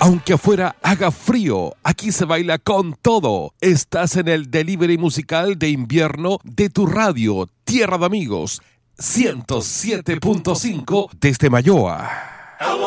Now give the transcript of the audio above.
Aunque afuera haga frío, aquí se baila con todo. Estás en el delivery musical de invierno de tu radio, Tierra de Amigos, 107.5 desde Mayoa.